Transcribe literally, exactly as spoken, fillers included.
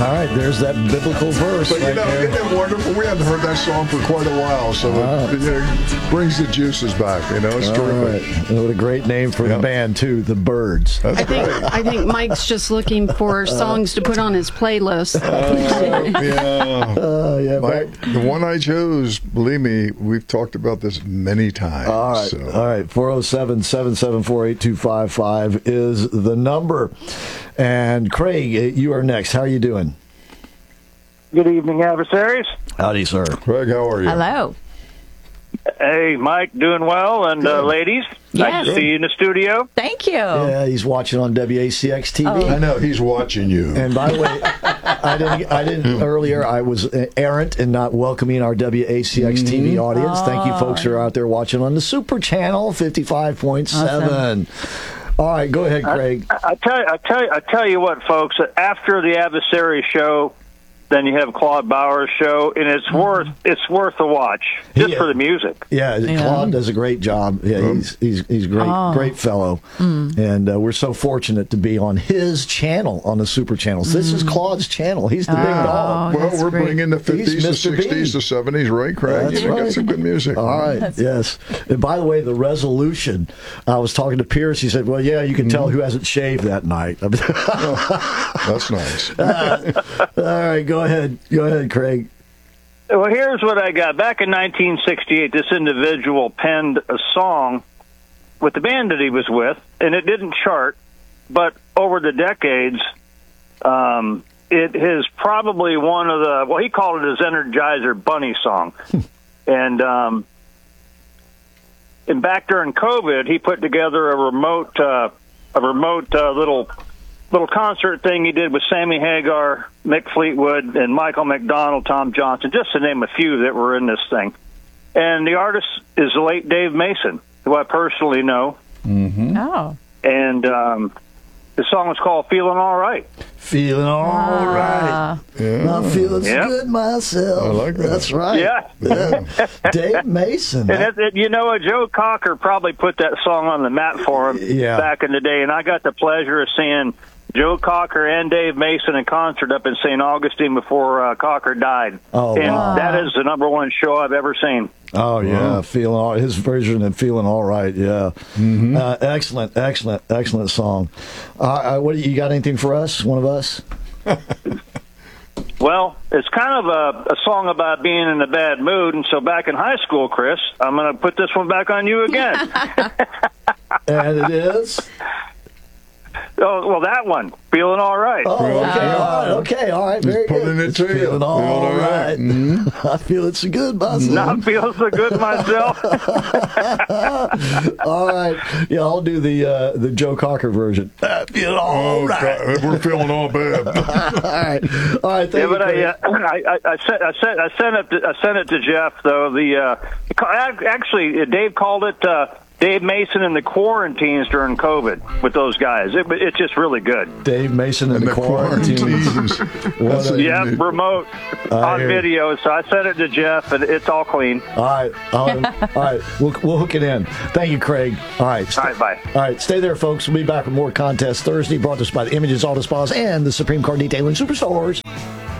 All right, there's that biblical verse. But, you right know, there. isn't it wonderful? We hadn't heard that song for quite a while, so Wow. it, you know, brings the juices back. You know, it's All terrific. right. What a great name for Yeah. the band, too, the Birds. That's I think great. I think Mike's just looking for songs to put on his playlist. Uh, yeah. Uh, yeah, My, but- the one I chose, believe me, we've talked about this many times. All right, so. all right. four oh seven, seven seven four, eight two five five is the number. And Craig, you are next. How are you doing? Good evening, adversaries. Howdy, sir. Craig, how are you? Hello. Hey, Mike, doing well, and uh, ladies, nice Yes. to see you in the studio. Thank you. Yeah, he's watching on W A C X T V. Oh. I know he's watching you. And by the way, I didn't. I didn't earlier. I was errant in not welcoming our W A C X T V audience. Thank you, folks who are out there watching on the Super Channel fifty-five point seven. All right, go ahead, Craig. I, I tell you, I tell you, I tell you what, folks. After the adversary show, then you have Claude Bauer's show, and it's worth it's worth a watch just He- for the music. Yeah, Yeah. Claude does a great job. Yeah, he's he's he's great, Oh. great fellow, and uh, we're so fortunate to be on his channel on the Super Channels. This is Claude's channel. He's the big dog. Oh, well, that's we're great. bringing the He's fifties to Mister B. sixties to seventies, right, Craig? That's you know, right. got some good music. All right, yes. And by the way, the resolution. I was talking to Pierce. He said, "Well, yeah, you can tell who hasn't shaved that night." That's nice. All right, go ahead, go ahead, Craig. Well, here's what I got. Back in nineteen sixty-eight, this individual penned a song with the band that he was with, and it didn't chart, but over the decades, um, it is probably one of the, well, he called it his Energizer Bunny song. and um, and back during COVID, he put together a remote, uh, a remote uh, little little concert thing he did with Sammy Hagar, Mick Fleetwood, and Michael McDonald, Tom Johnson, just to name a few that were in this thing. And the artist is the late Dave Mason, who I personally know. Oh. And um, the song was called Feeling All Right. Feeling all right. Yeah. I'm feeling so Yep. good myself. I like that. That's right. Yeah. Yeah. Dave Mason. And it, it, you know, Joe Cocker probably put that song on the map for him Yeah. back in the day. And I got the pleasure of seeing Joe Cocker and Dave Mason in concert up in Saint Augustine before uh, Cocker died. Oh, and wow. that is the number one show I've ever seen. Oh yeah, feeling all his version of "Feeling All Right." Yeah, uh, excellent, excellent, excellent song. Uh, uh, what you got? Anything for us? One of us? Well, it's kind of a, a song about being in a bad mood. And so back in high school, Chris, I'm going to put this one back on you again. And it is. Oh, well, that one, Feeling All Right. Oh, okay, all right, okay, all right, very putting good. it It's to you. feeling all Feeling all right. right. I feel it's so good myself. Not feel so good myself. All right, yeah, I'll do the uh, the Joe Cocker version. I feel all Oh, right. God, we're feeling all bad. All right, all right. Thank Yeah, you. but I, Craig. uh, I, I, I sent, I sent, I sent it, to, I sent it to Jeff though. The uh, actually, Dave called it uh, Dave Mason and the Quarantines during COVID with those guys. It, it's just really good. Dave Mason and, And the, the quarantines. quarantines. What That's a- a- Yeah, remote on hear you. video. So I sent it to Jeff, and it's all clean. All right, um, all right. We'll, we'll hook it in. Thank you, Craig. All right. All right, bye. All right, stay there, folks. We'll be back with more contests Thursday, brought to us by the Images Auto Spas and the Supreme Car Detailing Superstores.